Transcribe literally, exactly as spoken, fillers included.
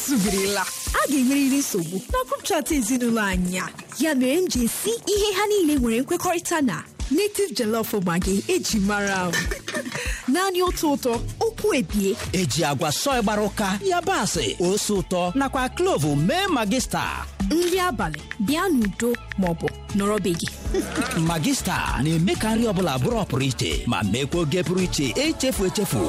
zubirila a ga-enwerịrị nsogbu na grup chat ezinụlọ anyị a. Ya mere m ji esi ihe ha niile nwere nkwekọrịta na native jollof maggi eji mara m. Naanị otu ụtọ okwu ebie eji agwa sọị gbara ụka yabasị ose ụtọ nakwa klovu mee magista. Nri abalị bịa n'udo maọbụ nọrọ be gị. Magista na-eme ka nri ọbụla bụrụ ọpụrụ iche ma mekwa oge pụrụ iche echefu echefu.